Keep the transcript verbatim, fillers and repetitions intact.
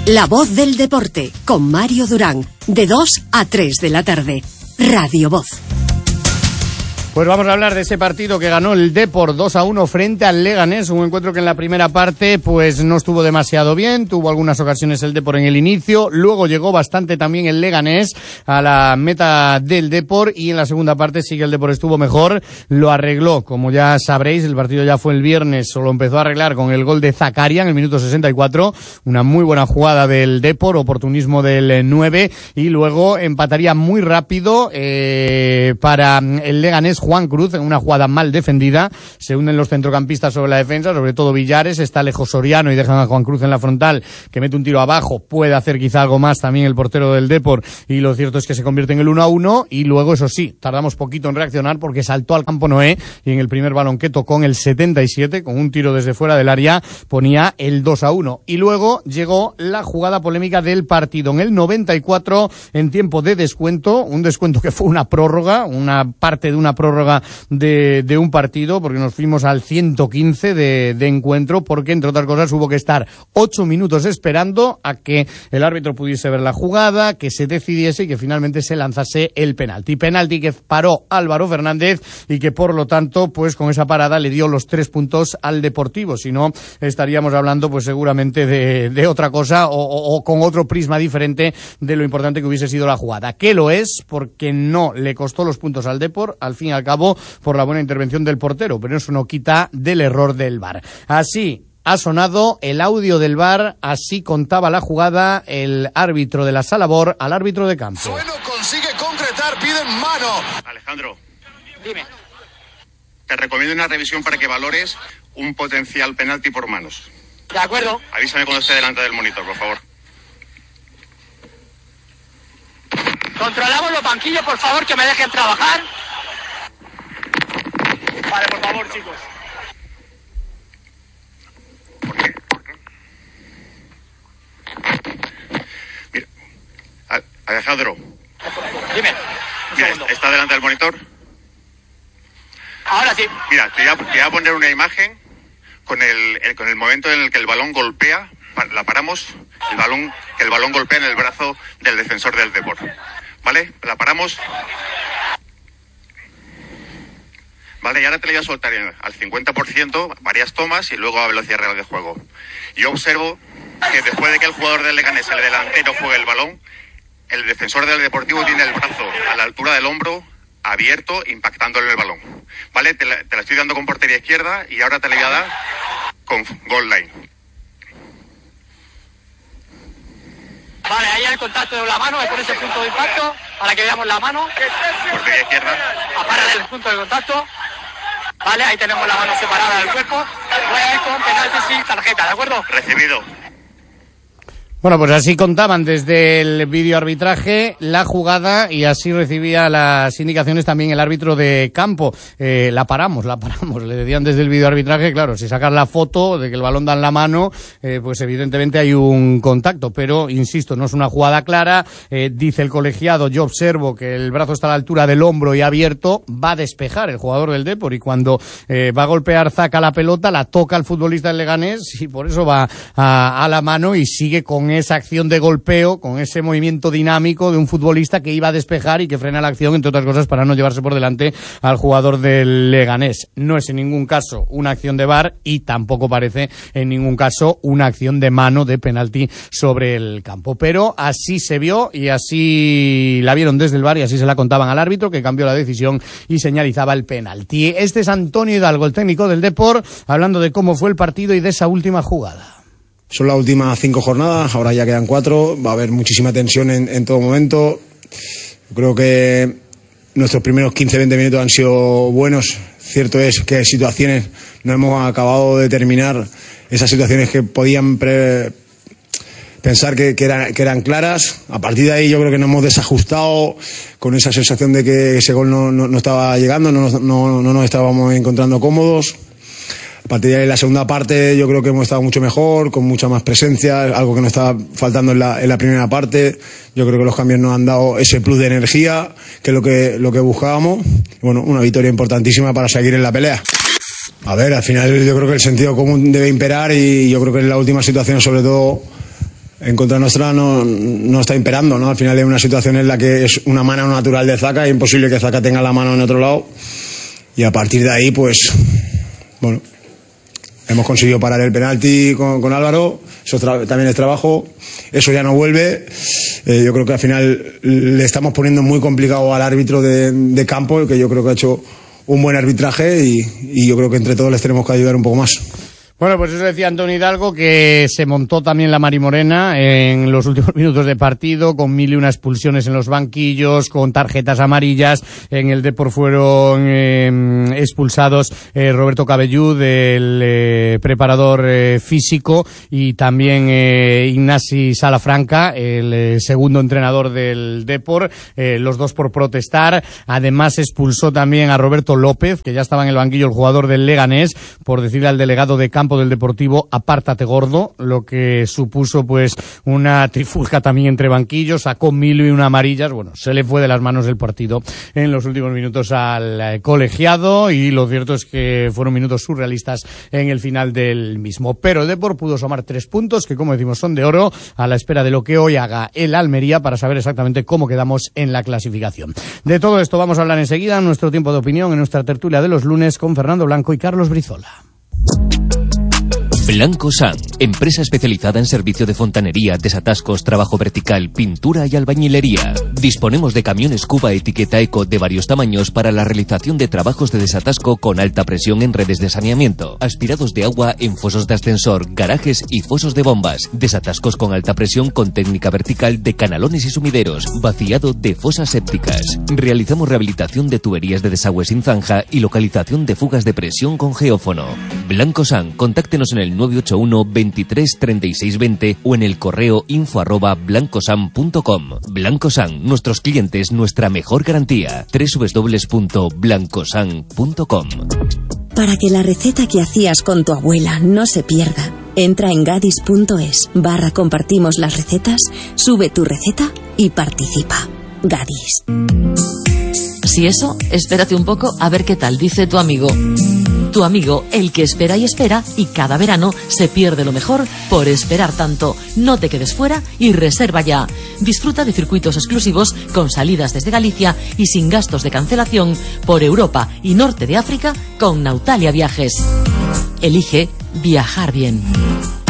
La voz del deporte, con Mario Durán, de dos a tres de la tarde. Radio Voz. Pues vamos a hablar de ese partido que ganó el Depor dos a uno frente al Leganés, un encuentro que en la primera parte pues no estuvo demasiado bien, tuvo algunas ocasiones el Depor en el inicio, luego llegó bastante también el Leganés a la meta del Depor y en la segunda parte sí que el Depor estuvo mejor, lo arregló, como ya sabréis, el partido ya fue el viernes, o lo empezó a arreglar con el gol de Zakaria en el minuto sesenta y cuatro, una muy buena jugada del Depor, oportunismo del nueve, y luego empataría muy rápido eh, para el Leganés Juan Cruz en una jugada mal defendida. Se unen los centrocampistas sobre la defensa, sobre todo Villares, está lejos Soriano y dejan a Juan Cruz en la frontal, que mete un tiro abajo, puede hacer quizá algo más también el portero del Depor, y lo cierto es que se convierte en el uno a uno, y luego eso sí, tardamos poquito en reaccionar porque saltó al campo Noé y en el primer balón que tocó en el setenta y siete, con un tiro desde fuera del área, ponía el dos a uno. Y luego llegó la jugada polémica del partido en el noventa y cuatro, en tiempo de descuento, un descuento que fue una prórroga, una parte de una prórroga de, de un partido, porque nos fuimos al ciento quince de, de encuentro, porque entre otras cosas hubo que estar ocho minutos esperando a que el árbitro pudiese ver la jugada, que se decidiese y que finalmente se lanzase el penalti. Penalti que paró Álvaro Fernández y que por lo tanto, pues con esa parada le dio los tres puntos al Deportivo. Si no, estaríamos hablando pues seguramente de, de otra cosa o, o, o con otro prisma diferente de lo importante que hubiese sido la jugada. Que lo es, porque no le costó los puntos al Depor, al fin y al cabo, por la buena intervención del portero, pero eso no quita del error del V A R. Así ha sonado el audio del V A R, así contaba la jugada el árbitro de la Sala B O R al árbitro de campo. Sueno consigue concretar, piden mano. Alejandro, dime. Te recomiendo una revisión para que valores un potencial penalti por manos. De acuerdo. Avísame cuando esté delante del monitor, por favor. Controlamos los banquillos, por favor, que me dejen trabajar. Vale, por favor, chicos. ¿Por qué? ¿Por qué? Mira, Alejandro. Dime. Mira, ¿está delante del monitor? Ahora sí. Mira, te voy a, te voy a poner una imagen con el, el con el momento en el que el balón golpea, la paramos, el balón, que el balón golpea en el brazo del defensor del Depor. ¿Vale? La paramos. Vale, y ahora te la voy a soltar al cincuenta por ciento, varias tomas y luego a velocidad real de juego. Yo observo que después de que el jugador del Leganés, el delantero, juegue el balón, el defensor del Deportivo tiene el brazo a la altura del hombro, abierto, impactándole en el balón. Vale, te la, te la estoy dando con portería izquierda y ahora te la voy a dar con goal line. Vale, ahí el contacto de la mano, me pones el punto de impacto para que veamos la mano. Portería izquierda. Apara el punto de contacto. Vale, ahí tenemos la mano separada del cuerpo. Voy a ir con penalti sin tarjeta, ¿de acuerdo? Recibido. Bueno, pues así contaban desde el videoarbitraje la jugada y así recibía las indicaciones también el árbitro de campo. Eh, la paramos, la paramos. Le decían desde el videoarbitraje, claro, si sacas la foto de que el balón da en la mano, eh, pues evidentemente hay un contacto, pero insisto, no es una jugada clara. Eh, dice el colegiado, yo observo que el brazo está a la altura del hombro y abierto, va a despejar el jugador del Depor y cuando eh, va a golpear Zaka la pelota, la toca el futbolista del Leganés y por eso va a, a la mano y sigue con esa acción de golpeo, con ese movimiento dinámico de un futbolista que iba a despejar y que frena la acción, entre otras cosas, para no llevarse por delante al jugador del Leganés. No es en ningún caso una acción de V A R y tampoco parece en ningún caso una acción de mano de penalti sobre el campo. Pero así se vio y así la vieron desde el V A R y así se la contaban al árbitro, que cambió la decisión y señalizaba el penalti. Este es Antonio Hidalgo, el técnico del Depor, hablando de cómo fue el partido y de esa última jugada. Son las últimas cinco jornadas, ahora ya quedan cuatro, va a haber muchísima tensión en, en todo momento. Creo que nuestros primeros quince a veinte minutos han sido buenos. Cierto es que situaciones no hemos acabado de terminar, esas situaciones que podían pre- pensar que, que, eran, que eran claras. A partir de ahí yo creo que nos hemos desajustado con esa sensación de que ese gol no, no, no estaba llegando, no, no, no nos estábamos encontrando cómodos. A partir de ahí, la segunda parte, yo creo que hemos estado mucho mejor, con mucha más presencia, algo que nos estaba faltando en la, en la primera parte. Yo creo que los cambios nos han dado ese plus de energía, que es lo que, lo que buscábamos. Bueno, una victoria importantísima para seguir en la pelea. A ver, al final yo creo que el sentido común debe imperar y yo creo que en la última situación, sobre todo, en contra nuestra no, no está imperando, ¿no? Al final es una situación en la que es una mano natural de Zaka, es imposible que Zaka tenga la mano en otro lado, y a partir de ahí, pues, bueno, hemos conseguido parar el penalti con, con Álvaro, eso tra- también es trabajo, eso ya no vuelve, eh, yo creo que al final le estamos poniendo muy complicado al árbitro de, de campo, que yo creo que ha hecho un buen arbitraje, y, y yo creo que entre todos les tenemos que ayudar un poco más. Bueno, pues eso decía Antonio Hidalgo, que se montó también la Mari Morena en los últimos minutos de partido, con mil y una expulsiones en los banquillos, con tarjetas amarillas. En el Depor fueron eh, expulsados eh, Roberto Cabellú, del eh, preparador eh, físico, y también eh, Ignasi Salafranca, el eh, segundo entrenador del Depor, eh, los dos por protestar. Además expulsó también a Roberto López, que ya estaba en el banquillo, el jugador del Leganés, por decirle al delegado de campo del Deportivo: apártate gordo, lo que supuso pues una trifulca también entre banquillos. Sacó mil y una amarillas. Bueno, se le fue de las manos el partido en los últimos minutos al eh, colegiado, y lo cierto es que fueron minutos surrealistas en el final del mismo. Pero el Depor pudo sumar tres puntos que, como decimos, son de oro, a la espera de lo que hoy haga el Almería para saber exactamente cómo quedamos en la clasificación. De todo esto vamos a hablar enseguida en nuestro tiempo de opinión, en nuestra tertulia de los lunes, con Fernando Blanco y Carlos Brizola. Blanco San, empresa especializada en servicio de fontanería, desatascos, trabajo vertical, pintura y albañilería. Disponemos de camiones Cuba etiqueta Eco de varios tamaños para la realización de trabajos de desatasco con alta presión en redes de saneamiento, aspirados de agua en fosos de ascensor, garajes y fosos de bombas, desatascos con alta presión con técnica vertical de canalones y sumideros, vaciado de fosas sépticas. Realizamos rehabilitación de tuberías de desagüe sin zanja y localización de fugas de presión con geófono. Blanco San, contáctenos en el nueve ocho uno veintitrés treinta y seis veinte o en el correo info arroba blancosan punto com. Blanco San, nuestros clientes, nuestra mejor garantía. doble u doble u doble u punto blancosan punto com. Para que la receta que hacías con tu abuela no se pierda, entra en gadis punto es barra compartimos las recetas, sube tu receta y participa. Gadis. Si eso, espérate un poco a ver qué tal dice tu amigo. Tu amigo, el que espera y espera, y cada verano se pierde lo mejor por esperar tanto. No te quedes fuera y reserva ya. Disfruta de circuitos exclusivos con salidas desde Galicia y sin gastos de cancelación por Europa y Norte de África con Nautalia Viajes. Elige viajar bien.